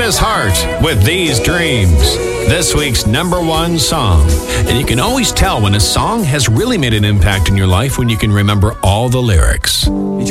Chris Hart with These Dreams, this week's number one song. And you can always tell when a song has really made an impact in your life when you can remember all the lyrics.